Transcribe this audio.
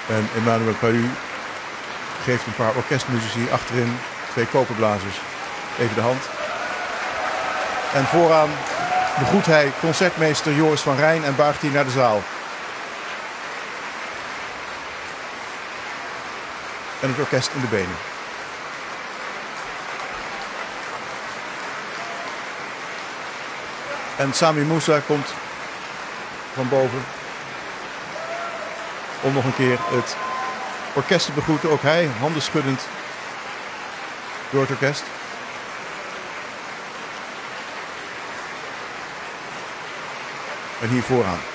En Emmanuel Pahu geeft een paar orkestmuzici achterin, 2 koperblazers, even de hand. En vooraan begroet hij concertmeester Joris van Rijn en buigt hij naar de zaal. En het orkest in de benen. En Sami Moussa komt van boven om nog een keer het orkest te begroeten. Ook hij, handen schuddend door het orkest. En hier vooraan.